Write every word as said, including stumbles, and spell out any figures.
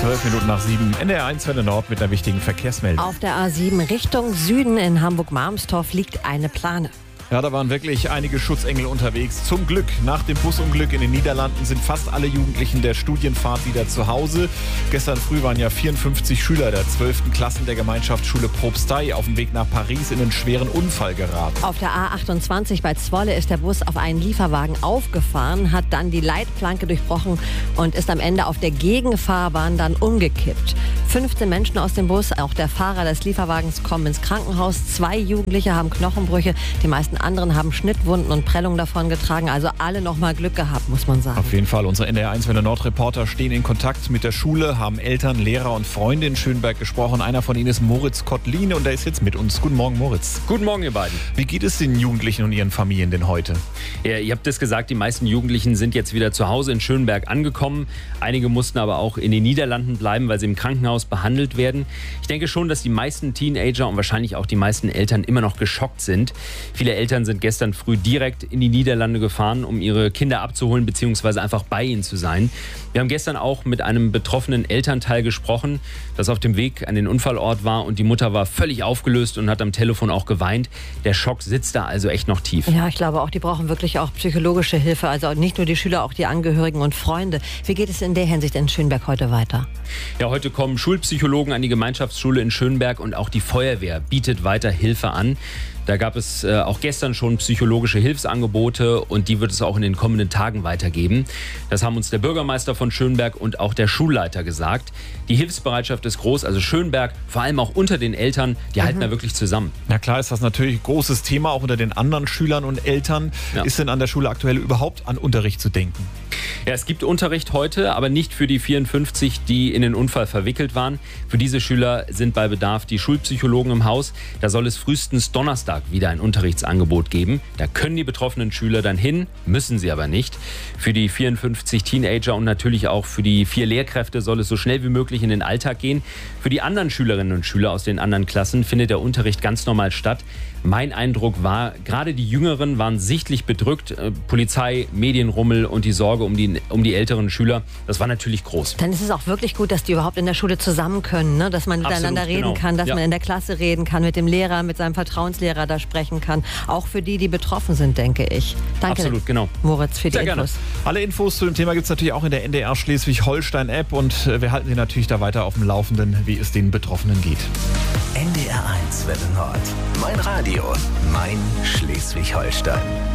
Zwölf Minuten nach sieben. N D R eins Welle Nord mit einer wichtigen Verkehrsmeldung. Auf der A sieben Richtung Süden in Hamburg-Marmstorf liegt eine Plane. Ja, da waren wirklich einige Schutzengel unterwegs. Zum Glück, nach dem Busunglück in den Niederlanden sind fast alle Jugendlichen der Studienfahrt wieder zu Hause. Gestern früh waren ja vierundfünfzig Schüler der zwölften Klassen der Gemeinschaftsschule Propstei auf dem Weg nach Paris in einen schweren Unfall geraten. Auf der A achtundzwanzig bei Zwolle ist der Bus auf einen Lieferwagen aufgefahren, hat dann die Leitplanke durchbrochen und ist am Ende auf der Gegenfahrbahn dann umgekippt. fünfzehn Menschen aus dem Bus, auch der Fahrer des Lieferwagens, kommen ins Krankenhaus. Zwei Jugendliche haben Knochenbrüche, die meisten anderen haben Schnittwunden und Prellungen davon getragen. Also alle noch mal Glück gehabt, muss man sagen. Auf jeden Fall. Unsere N D R eins Welle Nord Reporter stehen in Kontakt mit der Schule, haben Eltern, Lehrer und Freunde in Schönberg gesprochen. Einer von ihnen ist Moritz Kottline und der ist jetzt mit uns. Guten Morgen, Moritz. Guten Morgen, ihr beiden. Wie geht es den Jugendlichen und ihren Familien denn heute? Ja, ihr habt es gesagt, die meisten Jugendlichen sind jetzt wieder zu Hause in Schönberg angekommen. Einige mussten aber auch in den Niederlanden bleiben, weil sie im Krankenhaus behandelt werden. Ich denke schon, dass die meisten Teenager und wahrscheinlich auch die meisten Eltern immer noch geschockt sind. Viele Eltern sind gestern früh direkt in die Niederlande gefahren, um ihre Kinder abzuholen bzw. einfach bei ihnen zu sein. Wir haben gestern auch mit einem betroffenen Elternteil gesprochen, das auf dem Weg an den Unfallort war, und die Mutter war völlig aufgelöst und hat am Telefon auch geweint. Der Schock sitzt da also echt noch tief. Ja, ich glaube auch, die brauchen wirklich auch psychologische Hilfe. Also nicht nur die Schüler, auch die Angehörigen und Freunde. Wie geht es in der Hinsicht in Schönberg heute weiter? Ja, heute kommen Schulpsychologen an die Gemeinschaftsschule in Schönberg und auch die Feuerwehr bietet weiter Hilfe an. Da gab es äh, auch gestern schon psychologische Hilfsangebote und die wird es auch in den kommenden Tagen weitergeben. Das haben uns der Bürgermeister von Schönberg und auch der Schulleiter gesagt. Die Hilfsbereitschaft ist groß, also Schönberg, vor allem auch unter den Eltern, die mhm. halten da wirklich zusammen. Na klar ist das natürlich ein großes Thema, auch unter den anderen Schülern und Eltern. Ja. Ist denn an der Schule aktuell überhaupt an Unterricht zu denken? Ja, es gibt Unterricht heute, aber nicht für die vierundfünfzig, die in den Unfall verwickelt waren. Für diese Schüler sind bei Bedarf die Schulpsychologen im Haus. Da soll es frühestens Donnerstag wieder ein Unterrichtsangebot geben. Da können die betroffenen Schüler dann hin, müssen sie aber nicht. Für die vierundfünfzig Teenager und natürlich auch für die vier Lehrkräfte soll es so schnell wie möglich in den Alltag gehen. Für die anderen Schülerinnen und Schüler aus den anderen Klassen findet der Unterricht ganz normal statt. Mein Eindruck war, gerade die Jüngeren waren sichtlich bedrückt. Äh, Polizei, Medienrummel und die Sorge um die, um die älteren Schüler, das war natürlich groß. Dann ist es auch wirklich gut, dass die überhaupt in der Schule zusammen können, ne? Dass man miteinander Absolut, reden genau. kann, dass ja. man in der Klasse reden kann, mit dem Lehrer, mit seinem Vertrauenslehrer da sprechen kann. Auch für die, die betroffen sind, denke ich. Danke, Absolut, genau. Moritz, für die Sehr Infos. Gerne. Alle Infos zu dem Thema gibt es natürlich auch in der N D R Schleswig-Holstein-App und wir halten Sie natürlich da weiter auf dem Laufenden, wie es den Betroffenen geht. N D R eins Welle Nord. Mein Radio, mein Schleswig-Holstein.